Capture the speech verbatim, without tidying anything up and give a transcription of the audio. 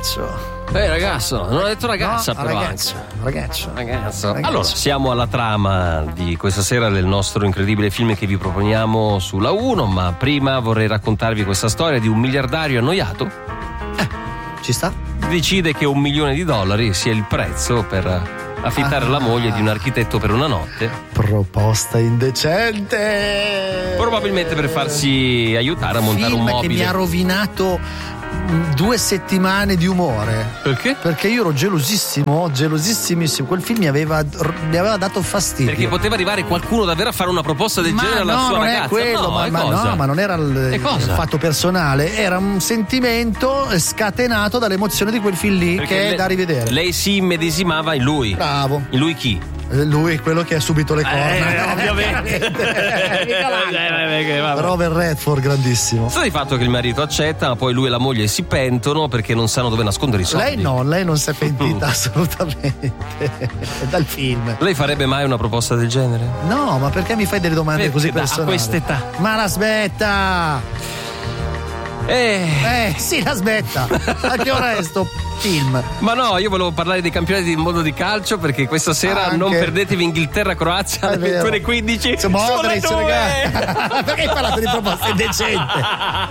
ragazzo. Eh ragazzo, non ho detto ragazza, no, però ragazzo, ragazzo, ragazzo. ragazzo. Allora, siamo alla trama di questa sera del nostro incredibile film che vi proponiamo sulla uno, ma prima vorrei raccontarvi questa storia di un miliardario annoiato. Eh, ci sta? Decide che un milione di dollari sia il prezzo per affittare ah. la moglie di un architetto per una notte. Proposta indecente. Probabilmente per farsi aiutare a montare film un mobile. Che mi ha rovinato due settimane di umore. Perché? Perché io ero gelosissimo, gelosissimissimo. Quel film mi aveva, mi aveva dato fastidio. Perché poteva arrivare qualcuno davvero a fare una proposta del ma genere alla no, sua non ragazza. è quello, no, ma, ma no, ma non era il, il fatto personale, era un sentimento scatenato dall'emozione di quel film lì. Perché che è le, da rivedere. Lei si immedesimava in lui. Bravo. In lui chi? Lui, quello che ha subito le corna. Eh, ovviamente. Robert Redford, grandissimo. Sta di fatto che il marito accetta, ma poi lui e la moglie si pentono perché non sanno dove nascondere i soldi. Lei no, lei non si è pentita assolutamente dal film. Lei farebbe mai una proposta del genere? No, ma perché mi fai delle domande perché così da, personali? A quest'età. Ma la smetta! Eh. eh, sì, la smetta. A che ora è sto film? Ma no, io volevo parlare dei campionati del mondo di calcio perché questa sera Anche. non perdetevi Inghilterra-Croazia alle ventuno e quindici. Modric, ragazzi. Perché hai parlato di proposte indecenti?